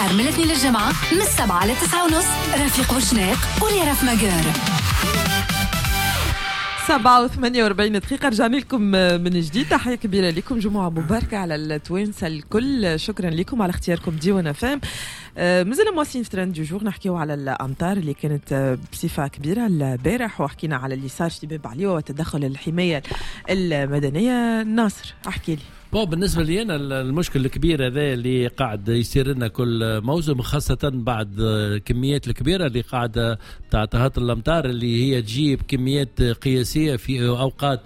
النهار من الاثنين للجمعة من 7 ل9:30 رفيق وشناق واللي راف مقار 7:48 دقيقة. رجعنا لكم من جديد. تحية كبيرة لكم، جمعة مباركة على التوانسة الكل. شكرا لكم على اختياركم ديوان فام. مازلنا مواصلين في ترند دو جور، نحكيو على الأمطار اللي كانت بصفة كبيرة البارح، وحكينا على اللي صار شباب عليه وتدخل الحماية المدنية. ناصر احكي لي. بالنسبة لي أنا المشكلة الكبيرة ذا اللي قاعد يصير لنا كل موسم، خاصة بعد كميات الكبيرة اللي قاعدة تعطيها الأمطار اللي هي تجيب كميات قياسية في أوقات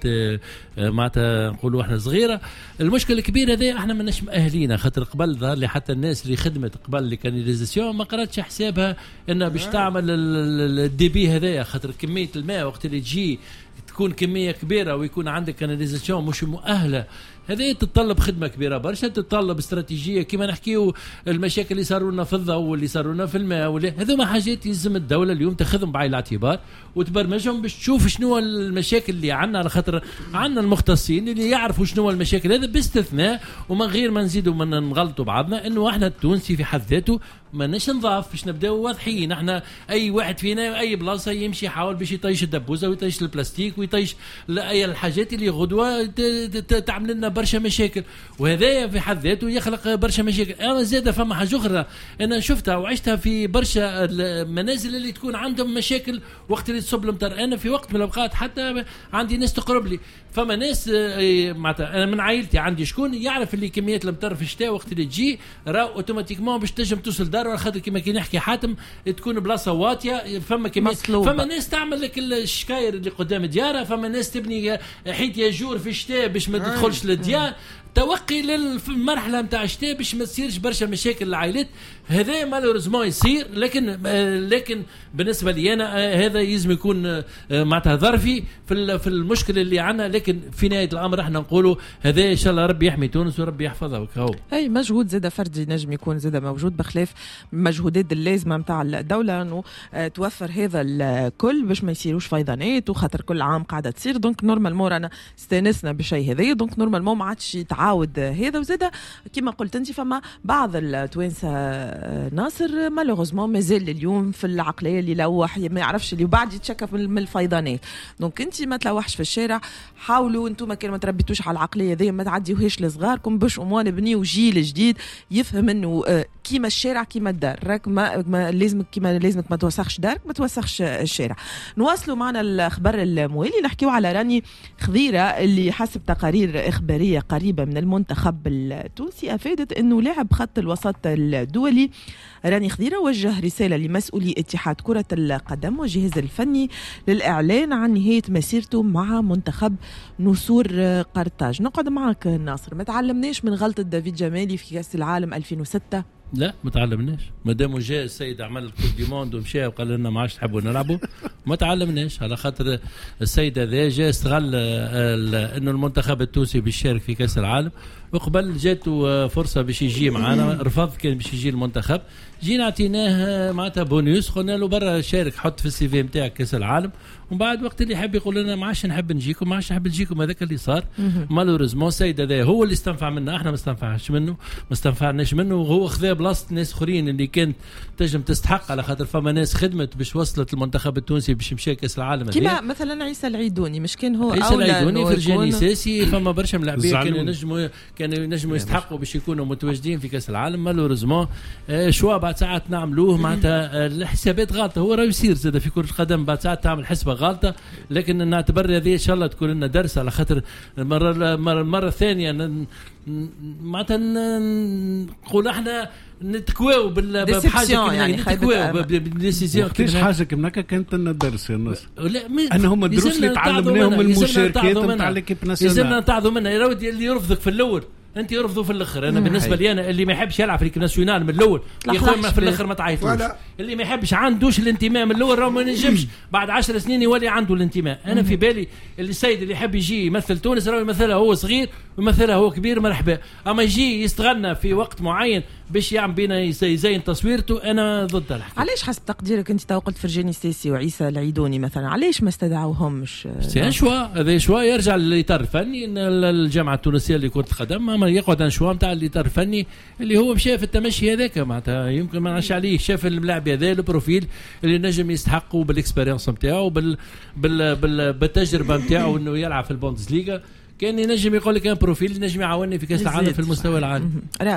معناتها نقولوا احنا صغيرة. المشكلة الكبيرة ذا احنا مناش مأهلين، خاطر قبل ظهر لي حتى الناس اللي خدمت قبل اللي كاناليزاسيون ما قرأتش حسابها انها باش تعمل الديبي هذايا، خاطر كمية الماء وقت اللي تجي تكون كمية كبيرة ويكون عندك كاناليزاسيون مش مؤهلة، هذه تتطلب خدمة كبيرة برشا، تتطلب استراتيجية. كما نحكيو المشاكل اللي صاروا لنا في الضوء واللي صاروا لنا في الماء، هذوما حاجات يلزم الدولة اليوم تاخذهم بعين الاعتبار وتبرمجهم باش تشوف شنو المشاكل اللي عندنا، على خاطر عندنا المختصين اللي يعرفوا شنو المشاكل هذا، باستثناء ومن غير ما نزيدوا من نغلطوا بعضنا انه احنا التونسي في حد ذاته ماناش نضاف باش نبداو واضحين. احنا اي واحد فينا اي بلاصه يمشي يحاول باش يطيش الدبوزه ويطيش البلاستيك ويطيش اي الحاجات اللي غدوه تعمل لنا برشا مشاكل، وهذا في حد ذاته يخلق برشا مشاكل. انا زاده فما حاجه اخرى انا شفتها وعشتها في برشا المنازل اللي تكون عندهم مشاكل وقت اللي تصب المطر. انا في وقت من الاوقات حتى عندي ناس تقرب لي، فما ناس معناتها انا من عائلتي عندي شكون يعرف اللي كميه المطر في الشتاء وقت اللي تجي راه اوتوماتيكمون باش تنجم توصل دار، خاطر كما كي نحكي حاتم تكون بلاصه واطيه، فما كميه فما ناس تعمل لك الشكاير اللي قدام ديارها، فما ناس تبني حيت يجور في الشتاء باش ما تدخلش للديار. توقي للمرحله نتاع الشتاء باش ما تصيرش برشا مشاكل للعائلات. هذا مالوريزمون يصير، لكن بالنسبه لي انا هذا يلزم يكون معناتها ظرفي في المشكله اللي عندنا. لكن في نهايه الامر احنا نقولوا هذا ان شاء الله ربي يحمي تونس وربي يحفظها وكهو. اي مجهود زاد فردي نجم يكون زاد موجود بخلاف مجهودات اللازمه نتاع الدوله انه توفر هذا الكل باش ما يصيروش فيضانات، وخاطر كل عام قاعده تصير. دونك نورمالمون رانا استانسنا بالشيء هذا، دونك نورمالمون ما عادش يتعاود هذا. وزاد كما قلت انت فما بعض التوانسه ناصر مالوغوزمون مازال اليوم في العقليه اللي لوح ما يعرفش اللي وبعد يتشكى من الفيضانات. دونك انت ما تلوحش في الشارع، حاولوا انتم كان ما تربيتوش على العقليه ذي ما تعديوهاش لصغاركم باش اموان نبنيو جيل جديد يفهم انه كيما الشارع كيما الدار، راك ما لازمك كيما لازمك ما توسخش دارك ما توسخش الشارع. نواصلوا معنا الخبر الموالي، نحكيو على راني خضيره اللي حسب تقارير اخباريه قريبه من المنتخب التونسي افادت انه لاعب خط الوسط الدولي راني خضيره وجه رساله لمسؤولي اتحاد كره القدم والجهاز الفني للاعلان عن نهايه مسيرته مع منتخب نسور قرطاج. نقعد معك ناصر، ما تعلمناش من غلطه دافيد جمالي في كاس العالم 2006؟ لا ما تعلمناش، ما دام جاء السيد عمل الكوب دي موند ومشى وقال لنا ما عادش تحبوا نلعبوا ما تعلمناش، على خاطر السيد هذا جاء استغل انه المنتخب التونسي بيشارك في كاس العالم، وقبل جاته فرصه باش يجي معنا رفض، كان باش يجي المنتخب، جينا اعطيناه معناتها بونيوس، قلنا له برا شارك حط في السي في نتاعك كاس العالم، ومن بعد وقت اللي يحب يقول لنا ما عادش نحب نجيكم ما عادش نحب نجيكم. هذاك اللي صار مالوريزمون السيد هذا هو اللي استنفع منا، احنا ما استنفعناش منه، وهو خذا بلاصه ناس اخرين اللي كانت تنجم تستحق، على خاطر فما ناس خدمت باش وصلت المنتخب التونسي باش يمشي كاس العالم. كيما مثلا عيسى العيدوني، مش كان هو عيسى العيدوني فرجاني ساسي، فما برشا ملاعبين كانوا ينجموا يستحقوا باش يكونوا متواجدين في كاس العالم. مالوريزمون شوا بعد ساعات نعملوه معناتها الحسابات غلطه، هو راه يصير زاد في كرة القدم بعد ساعات تعمل حسبه غلطه، لكن نعتبر هذه ان شاء الله تكون لنا درس، على خاطر المره الثانيه معناتها نقول احنا نتكواو بحاجه يعني نتكواو بالديسيزيون. كيفاش حاجه كيما هكا كانت لنا درس يا ناس، انهم الدروس اللي تعلمناهم المشاركات نتاع ليكيب ناسيونال لازمنا نتعظوا منها. يا ودي اللي يرفضك في الاول انت يرفضوا في الاخر. انا بالنسبه لي انا اللي ما يحبش يلعب في ليكيب ناسيونال من الاول يا اخويا في الاخر ما تعيطوش، اللي ما يحبش عندوش الانتماء من الاول راه ما ينجمش بعد 10 سنين يولي عنده الانتماء. انا في بالي اللي السيد اللي يحب يجي يمثل تونس راه يمثلها هو صغير ويمثلها هو كبير مرحبا، اما يجي يستغنى في وقت معين باش يعمل بينا يزين تصويرته، انا ضد الحكايه. علاش حسب تقديرك انت قلت فرجاني السيسي وعيسى العيدوني مثلا، علاش ما استدعوهمش؟ سي شوا، هذا شوا يرجع للاطار الفني. الجامعه التونسيه لكره القدم ما يقعد عن شوا نتاع الاطار الفني اللي هو مشى في التمشي هذاك، معناتها يمكن ما نعرفش عليه، شاف الملاعب هذا البروفيل اللي نجم يستحقوا بالاكسبيرينس نتاعو بالتجربه نتاعو انه يلعب في البوندسليغا، كان ينجم يقول لك كان بروفيل ينجم يعاوني في كاس العالم في المستوى العالي.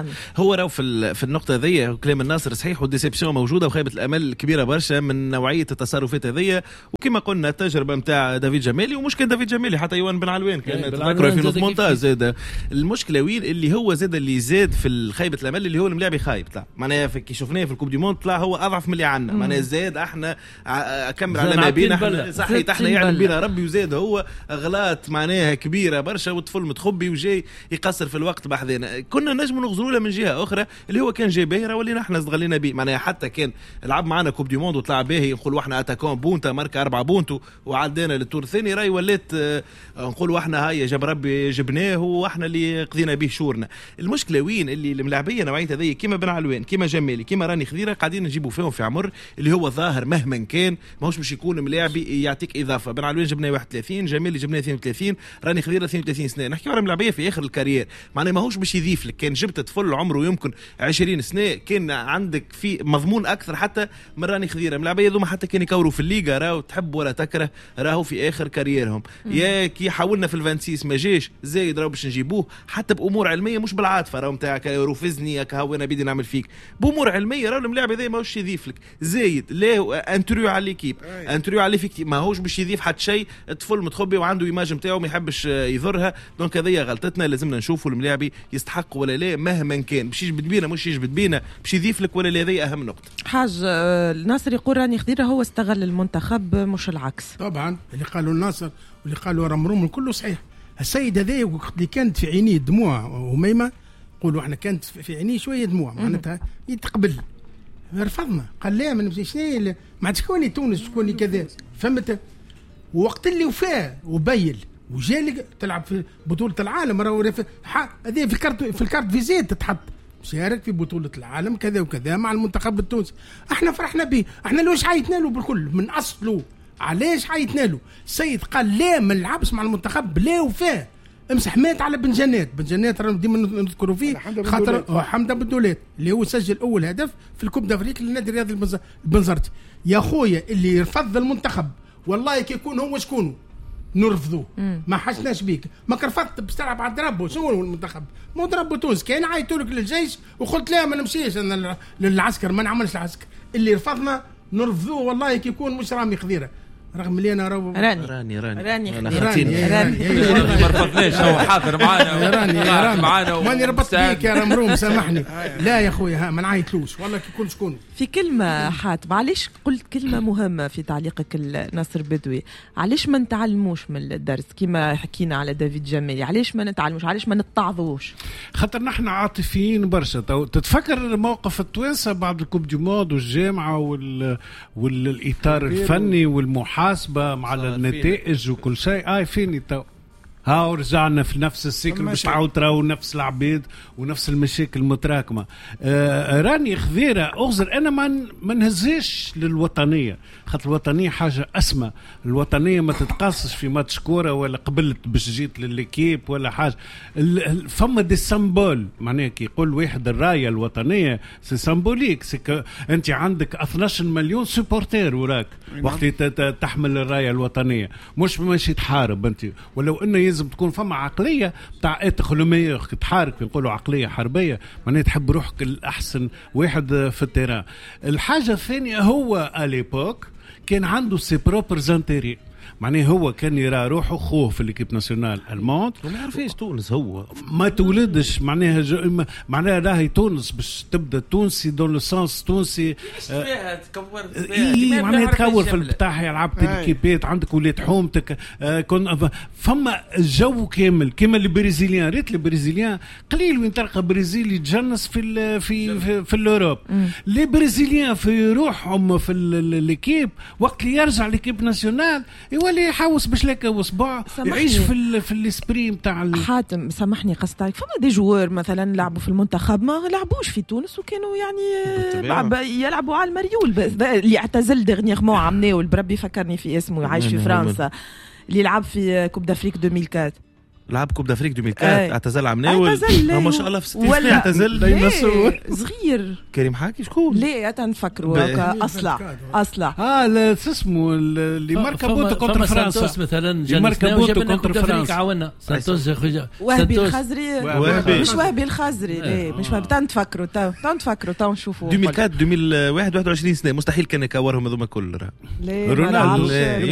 هو راهو في النقطه هذه كلام الناصر صحيح، والديسيبسيون موجوده وخيبه الامل كبيره برشا من نوعيه التصرفات هذه. وكما قلنا التجربه نتاع دافيد جمالي، ومش كان دافيد جمالي حتى يوان بن علوان كان تذكروا في نص مونتاج زاد. المشكله وين اللي هو زاد اللي زاد في خيبه الامل اللي هو الملاعب خايب طلع، معناها كي شفناه في الكوب دي موند طلع هو اضعف من اللي عندنا، معناها زاد احنا اكمل على ما بينا احنا صحيح احنا يعلم بينا ربي، وزاد هو اغلاط معناها كبيره برشا، والطفل متخبي وجاي يقصر في الوقت بحذنا. كنا نجم نغزروا له من جهه اخرى اللي هو كان جاي باهي ولينا احنا استغلينا به، معناها حتى كان لعب معنا كوب دي موند وطلع باهي نقولوا احنا اتاكون بونتا ماركه 4 بونتو وعدينا للتور الثاني، راي ولات نقولوا احنا هيا جاب ربي جبناه واحنا اللي قضينا به شورنا. المشكله وين اللي الملاعبيه نوعيه هذه كيما بن علوان كيما جمالي كيما راني خضيره قاعدين نجيبوا فيهم في عمر اللي هو ظاهر مهما كان ماهوش باش يكون ملاعبي يعطيك اضافه. بن علوان جبناه 31، جمالي جبناه 32، راني خضيره 32 سنه. نحكي على ملاعبيه في اخر الكارير، معناه ماهوش باش يضيف لك. كان جبت طفل عمره يمكن 20 سنه كان عندك في مضمون اكثر حتى من راني خضيره. ملاعبيه ذوما حتى كان يكوروا في الليغا راهو تحب ولا تكره راهو في اخر كاريرهم. يا كي حاولنا في الفانسيس ما جاش زايد راهو باش نجيبوه حتى بامور علميه مش بالعاطفه راهو نتاع روفزني هاو انا بدي نعمل فيك بامور علميه. راهو الملاعب هذا ماهوش يضيف لك زايد لا انتريو على ليكيب انتريو على ليفيكتيف ماهوش باش يضيف حتى شيء. الطفل متخبي وعنده ايماج نتاعو ما يحبش يضرها. دونك هذه غلطتنا، لازمنا نشوفوا الملاعبي يستحق ولا لا مهما كان باش يجبد بينا مش يجبد بينا باش يضيف لك ولا لا. هذه اهم نقطه. حاج الناصر يقول راني خضيره هو استغل المنتخب مش العكس. طبعا اللي قالوا الناصر واللي قالوا رمروم كله صحيح. السيد هذا وقت اللي كانت في عينيه دموع وميمه قولوا احنا كانت في عينيه شويه دموع معناتها يتقبل رفضنا قال لا ما نمشيش ما تكوني تونس تكوني كذا فهمت. ووقت اللي وفاه وبين وجالك تلعب في بطوله العالم راه هذه في الكارت فيزيت تتحط شارك في بطوله العالم كذا وكذا مع المنتخب التونسي. احنا فرحنا به. احنا لوش عيطنا له بالكل من اصله علاش عيطنا له؟ السيد قال لا ما نلعبش مع المنتخب لا وفاه امسح مات على بن جنات راه ديما نذكروا فيه خاطر حمد بن دولات اللي هو سجل اول هدف في الكوب دافريك للنادي الرياضي البنزرتي. يا خويا اللي يرفض المنتخب والله كي يكون هو شكونه نرفضوه ما حشناش بيك ما كرفضت باش تلعب على دربو شنو المنتخب مو دربو تونس كاين عيطوا لك للجيش وقلت لا ما نمشيش انا للعسكر ما نعملش العسكر. اللي رفضنا نرفضوه والله كي يكون مش رامي خضيره رغم اللي انا راني ما رفضناش هو حاضر معانا معانا ماني ربطت بيك يا رمروم سامحني. لا يا خويا ما نعيطلوش والله كي يكون شكون. في كلمه حاتم علاش قلت كلمه مهمه في تعليقك ناصر بدوي، علاش ما نتعلموش من الدرس كما حكينا على دافيد جمالي؟ علاش ما نتعلموش؟ علاش ما نتعظوش؟ خاطر نحن عاطفيين برشا. تتفكر موقف التوانسه بعد الكوب دي مود والجامعه والاطار الفني والمحاسبه مع النتائج وكل شيء فيني تو ها رجعنا في نفس السيكل باش تعاود تراو نفس العبيد ونفس المشاكل متراكمه. راني خذيره اغزر انا ما نهزيش للوطنيه خاطر الوطنيه حاجه اسمى. الوطنيه ما تتقاصش في ماتش كوره ولا قبلت باش جيت للكيب ولا حاجه. فما دي سامبول معناها كي يقول واحد الرايه الوطنيه سي سامبوليك سي انت عندك 12 مليون سوبورتير وراك وقت تحمل الرايه الوطنيه مش ماشي تحارب انت. ولو انه لازم تكون فما عقليه تاع اتخلوميه تحارك نقولوا عقليه حربيه معناها تحب روحك الاحسن واحد في التيران. الحاجه الثانيه هو اليبوك كان عنده سي بروبر زانتيري معناه هو كان يرى روحه خوه في الكيب ناسيونال الموند وما يعرفش تونس هو ما تولدش معناها راهي تونس باش تبدا تونسي دون لو سانس تونسي فيها تكور معناها تكور في البتاع لعبت الكيبات عندك ولاد حومتك فما الجو كامل كما البرازيليان. ريت البرازيليان قليل وين تلقى برازيلي يتجنس في الاوروب. لي برازيليان في روحهم في الكيب وقت اللي يرجع لكيب ناسيونال يولي يحوس بشلاكه وصباع يعيش في الاسبري نتاع حاتم. سامحني قصدك فما دي جوار مثلا لعبوا في المنتخب ما لعبوش في تونس وكانوا يعني يلعبوا على المريول اللي اعتزل دغنيغمون عمناه والبربي فكرني في اسمه عايش في فرنسا اللي لعب في كوب دافريك 2004 لعب كوب دافريك 2004 اعتزل عمناول ما شاء الله في 60 سنه اعتزل صغير كريم حاكي شكون ليه تنفكروا اصلع لا اسمه اللي ماركا بوتو كونتر فرنسا مثلا ماركا بوتو كونتر فرنسا عاونا سانتوس وهبي الخزري مش وهبي الخزري ليه مش وهبي تنفكروا نشوفوا 2004 2001 21 سنه مستحيل كان يكورهم هذوما كل ليه رونالدو